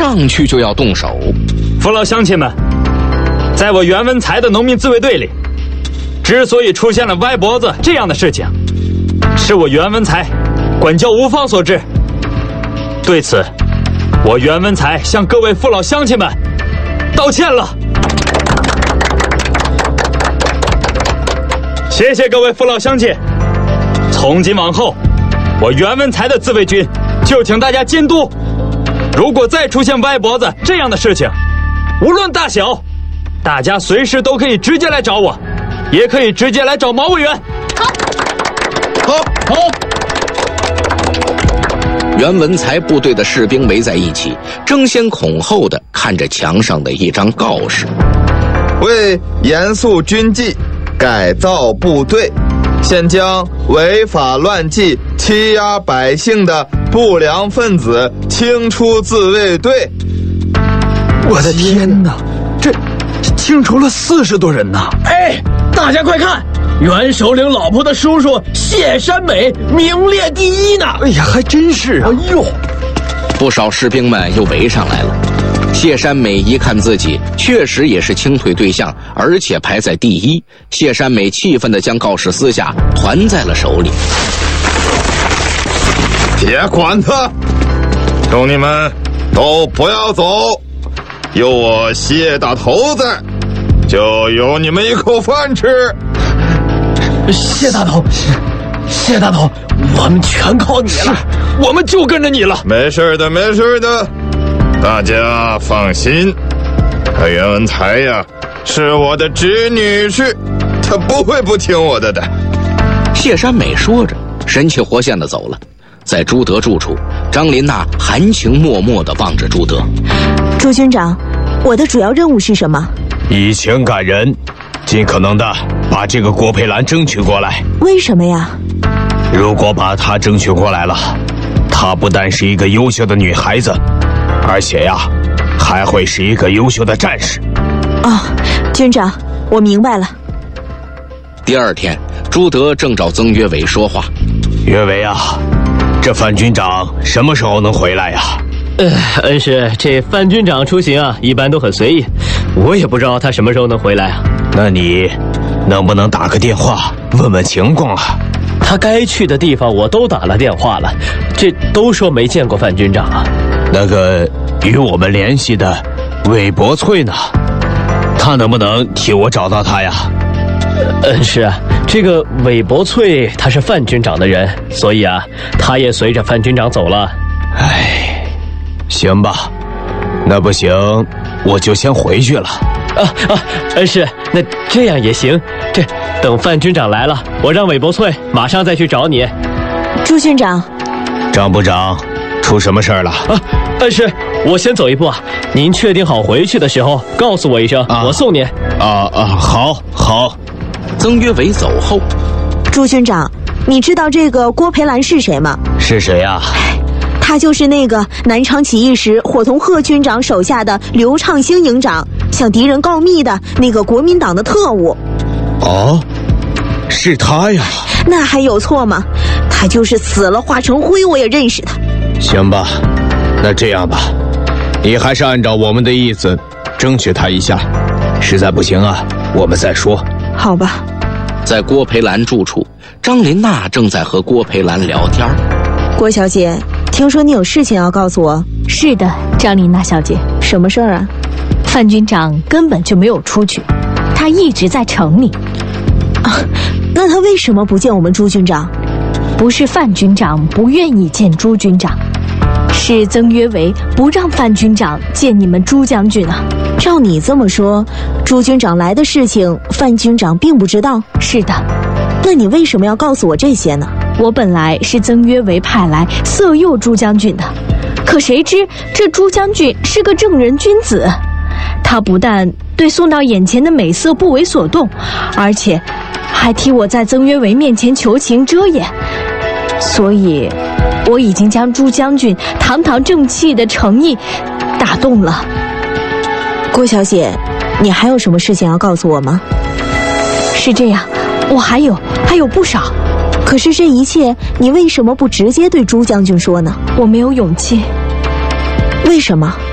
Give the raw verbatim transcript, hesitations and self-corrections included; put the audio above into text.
上去就要动手。 父老乡亲们，在我袁文才的农民自卫队里，之所以出现了歪脖子这样的事情，是我袁文才管教无方所致。对此，我袁文才向各位父老乡亲们道歉了。谢谢各位父老乡亲。从今往后，我袁文才的自卫军就请大家监督，如果再出现歪脖子这样的事情，无论大小，大家随时都可以直接来找我，也可以直接来找毛委员。 好， 好，好。 袁文才部队的士兵围在一起，争先恐后地看着墙上的一张告示： 为严肃军纪，改造部队，现将违法乱纪、欺压百姓的不良分子清出自卫队。 我的天哪，这清除了四十多人呢！ 哎，大家快看，袁首领老婆的叔叔谢山美名列第一呢！ 哎呀，还真是啊！ 哎呦， 不少士兵们又围上来了。谢山美一看自己确实也是清退对象，而且排在第一，谢山美气愤地将告示撕下，团在了手里。 别管他，兄弟们都不要走，有我谢大头在，就有你们一口饭吃。 谢大头，谢大头，我们全靠你了， 我们就跟着你了。 没事的，没事的，大家放心。他袁文才呀，是我的侄女婿，他不会不听我的的。 谢山美说着，神气活现地走了。在朱德住处，张琳娜含情脉脉地望着朱德。 朱军长，我的主要任务是什么？ 以情感人，尽可能的把这个郭培兰争取过来。 为什么呀？ 如果把她争取过来了，她不但是一个优秀的女孩子，而且呀，还会是一个优秀的战士。 哦，军长，我明白了。 第二天，朱德正找曾约伟说话。 约伟啊，这范军长什么时候能回来呀？ 呃，恩师，这范军长出行啊，一般都很随意，我也不知道他什么时候能回来啊。 那你能不能打个电话问问情况啊？ 他该去的地方我都打了电话了，这都说没见过范军长啊。 那个与我们联系的韦伯翠呢？他能不能替我找到他呀？ 恩师啊，这个韦伯翠他是范军长的人，所以啊，他也随着范军长走了。 唉，行吧，那不行，我就先回去了。 啊啊，恩师，那这样也行。这等范军长来了，我让韦伯翠马上再去找你。 朱军长， 张部长，出什么事儿了？ 啊，恩师，我先走一步啊。您确定好回去的时候告诉我一声，啊、我送您。 啊啊，好，好。 曾约伟走后， 朱军长，你知道这个郭培兰是谁吗？ 是谁呀、啊？ 他就是那个南昌起义时伙同贺军长手下的刘畅兴营长向敌人告密的那个国民党的特务。 哦，是他呀？ 那还有错吗？他就是死了化成灰我也认识他。 行吧，那这样吧，你还是按照我们的意思争取他一下，实在不行啊，我们再说。 好吧。 在郭培兰住处，张琳娜正在和郭培兰聊天。 郭小姐，听说你有事情要告诉我？ 是的，张琳娜小姐。 什么事儿啊？ 范军长根本就没有出去，他一直在城里。 啊，那他为什么不见我们朱军长？ 不是范军长不愿意见朱军长，是曾约为不让范军长见你们朱将军啊。 照你这么说，朱军长来的事情范军长并不知道？ 是的。 那你为什么要告诉我这些呢？ 我本来是曾约为派来色诱朱将军的，可谁知这朱将军是个正人君子，他不但对送到眼前的美色不为所动，而且还替我在曾约为面前求情遮掩，所以我已经将朱将军堂堂正气的诚意打动了。 郭小姐，你还有什么事情要告诉我吗？ 是这样，我还有还有不少。 可是这一切你为什么不直接对朱将军说呢？ 我没有勇气。 为什么？